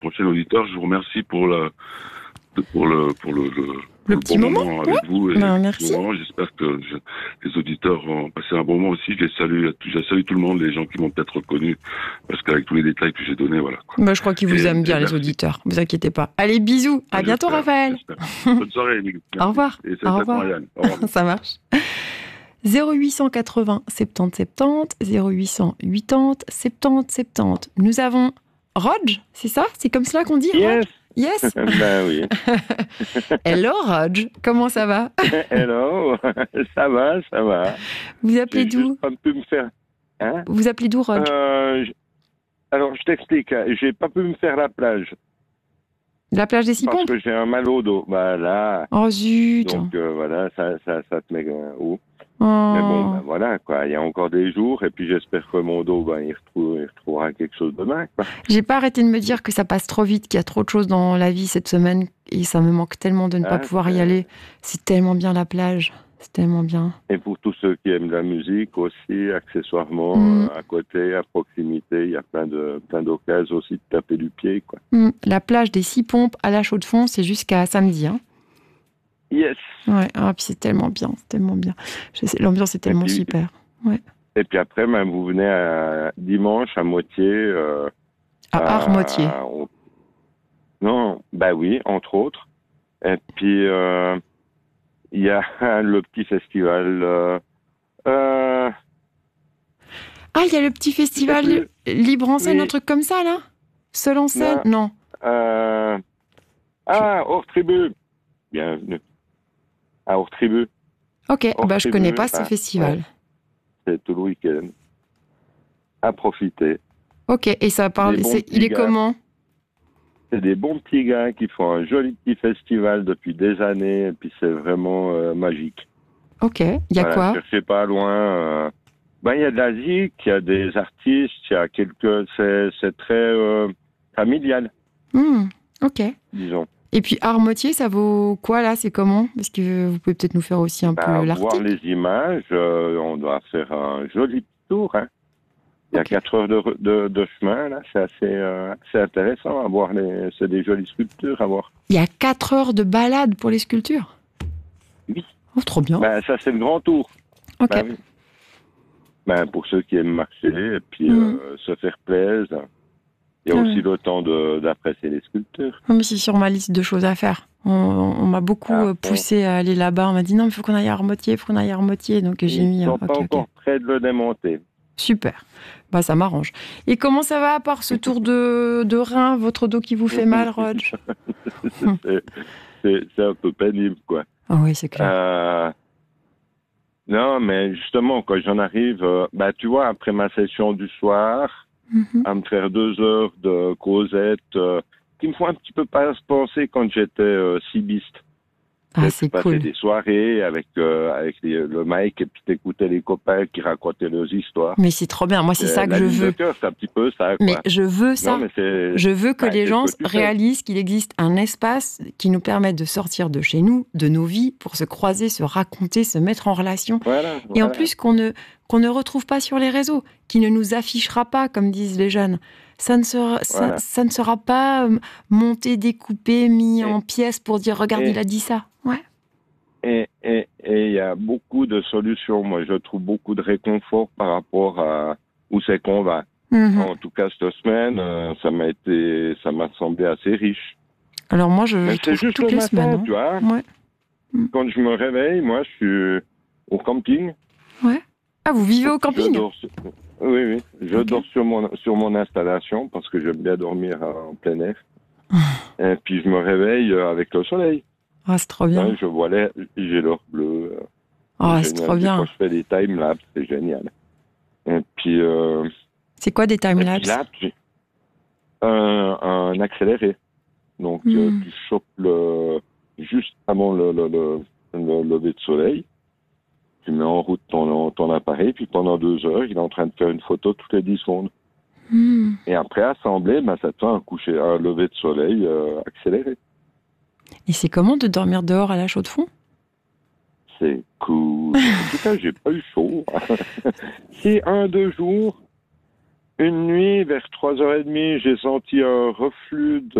prochain auditeur. Je vous remercie pour le petit bon moment avec vous. Et merci. J'espère que les auditeurs vont passer un bon moment aussi. Je salue tout le monde, les gens qui m'ont peut-être reconnu, parce qu'avec tous les détails que j'ai donnés, voilà. Bah, je crois qu'ils vous aiment bien, les auditeurs. Vous inquiétez pas. Allez, bisous. À bientôt, Raphaël. Bonne soirée, Émilie. Au revoir. Et Au revoir. Au revoir. Ça marche. 0880 70 70, 0880 70 70. Nous avons Rodge, c'est ça? C'est comme cela qu'on dit, Rodge? Yes. Ben oui. Hello, Rodge. Comment ça va? Hello. Ça va. Vous appelez d'où? Pas pu me faire. Hein? Vous appelez d'où, Rodge? Alors, je t'explique. J'ai pas pu me faire la plage. La plage des Six-Pompes? Parce que j'ai un mal au dos. Voilà. Oh zut. Donc voilà, ça te met où? Oh. Mais bon, ben voilà, quoi. Il y a encore des jours, et puis j'espère que mon dos, il retrouvera quelque chose demain, quoi. J'ai pas arrêté de me dire que ça passe trop vite, qu'il y a trop de choses dans la vie cette semaine, et ça me manque tellement de ne pas pouvoir y aller. C'est tellement bien la plage, c'est tellement bien. Et pour tous ceux qui aiment la musique aussi, accessoirement, à côté, à proximité, il y a plein d'occasions aussi de taper du pied, quoi. La plage des Six-Pompes à la Chaux-de-Fonds, c'est jusqu'à samedi, hein. Yes. Ouais, puis c'est tellement bien, c'est tellement bien. L'ambiance est tellement super. Ouais. Et puis après, vous venez dimanche à Moitié. À Armotier. Non, bah oui, entre autres. Et puis, il y a le petit festival. Ah, il y a le petit festival libre en scène, un truc comme ça, là? Seul en scène? Non. Hors tribu. Bienvenue. Hors tribu. Ok, je connais pas ce festival. Ouais. C'est tout le week-end. À profiter. Ok, et ça parle. Il est comment? C'est des bons petits gars qui font un joli petit festival depuis des années, et puis c'est vraiment magique. Ok, il y a quoi? Cherchez pas loin. Il y a de la zik, il y a des artistes, il y a c'est très familial. Ok. Disons. Et puis Armotier, ça vaut quoi là? C'est comment? Parce que vous pouvez peut-être nous faire aussi un peu l'article. Voir les images, on doit faire un joli tour. Hein. Il y a 4 heures de chemin, là. C'est assez intéressant à voir. C'est des jolies sculptures à voir. Il y a 4 heures de balade pour les sculptures? Oui. Oh, trop bien. Ça, c'est le grand tour. Ok. Oui. Pour ceux qui aiment marcher et puis se faire plaisir. Il y a aussi le temps d'apprécier les sculptures. Non, mais c'est sur ma liste de choses à faire. On m'a beaucoup poussé à aller là-bas. On m'a dit non, mais il faut qu'on aille à Armotier, Donc j'ai mis. Ils sont pas encore prêts de le démonter. Super. Ça m'arrange. Et comment ça va à part ce tour de rein, votre dos qui vous fait mal, Rodge? C'est un peu pénible, quoi. Ah oui, c'est clair. Non, mais justement, quand j'en arrive, tu vois, après ma session du soir, à me faire 2 heures de causette, qui me font un petit peu penser quand j'étais cibiste. C'est cool. Passer des soirées avec le mic et puis t'écoutais les copains qui racontaient leurs histoires. Mais c'est trop bien. Moi, c'est ça que je veux. C'est un petit peu ça, quoi. Mais je veux ça. Je veux que les gens réalisent qu'il existe un espace qui nous permet de sortir de chez nous, de nos vies, pour se croiser, se raconter, se mettre en relation. Et en plus, qu'on ne retrouve pas sur les réseaux, qui ne nous affichera pas, comme disent les jeunes. Ça ne sera pas monté, découpé, mis en pièces pour dire « Regarde, il a dit ça ». Ouais. Et il y a beaucoup de solutions. Moi, je trouve beaucoup de réconfort par rapport à où c'est qu'on va. En tout cas, cette semaine, ça m'a semblé assez riche. Alors moi, je trouve juste toutes les semaines. Tu vois. Ouais. Quand je me réveille, moi, je suis au camping. Ouais. Ah, vous vivez au camping? Oui. Je dors sur mon installation parce que j'aime bien dormir en plein air. Et puis je me réveille avec le soleil. Ah, c'est trop bien. J'ai l'heure bleue. C'est trop bien. Quand je fais des time-lapse, c'est génial. Et puis... c'est quoi des time-lapse? Un accéléré. Donc tu chopes juste avant le lever de soleil. Tu mets en route ton appareil, puis pendant 2 heures, il est en train de faire une photo toutes les 10 secondes. Et après, assemblé, ça te fait un lever de soleil accéléré. Et c'est comment de dormir dehors à la Chaux-de-Fonds? C'est cool. En tout cas, j'ai pas eu chaud. C'est 1-2 jours Une nuit, vers 3h30, j'ai senti un reflux